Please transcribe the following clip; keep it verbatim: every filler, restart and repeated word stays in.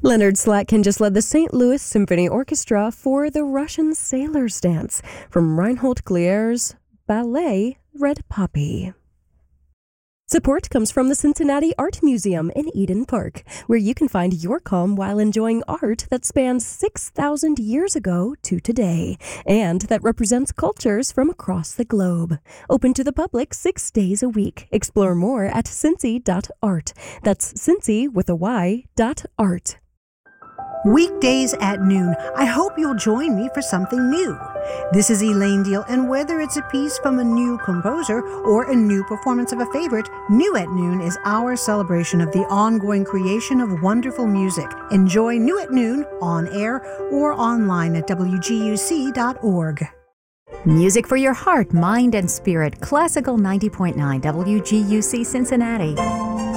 Leonard Slatkin just led the Saint Louis Symphony Orchestra for the Russian Sailor's Dance from Reinhold Glier's ballet Red Poppy. Support comes from the Cincinnati Art Museum in Eden Park, where you can find your calm while enjoying art that spans six thousand years ago to today, and that represents cultures from across the globe. Open to the public six days a week. Explore more at cincy dot art. That's Cincy with a Y dot art. Weekdays at noon, I hope you'll join me for something new. This is Elaine Deal, and whether it's a piece from a new composer or a new performance of a favorite, New at Noon is our celebration of the ongoing creation of wonderful music. Enjoy New at Noon on air or online at W G U C dot org. Music for your heart, mind, and spirit. Classical ninety point nine W G U C Cincinnati.